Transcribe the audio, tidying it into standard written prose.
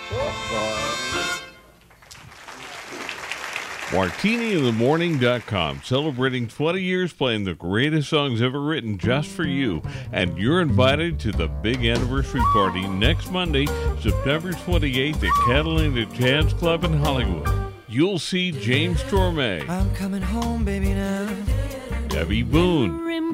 MartiniInTheMorning.com, celebrating 20 years playing the greatest songs ever written just for you. And you're invited to the big anniversary party next Monday, September 28th at Catalina Jazz Club in Hollywood. You'll see James Torme, I'm coming home, baby, now. Debbie Boone,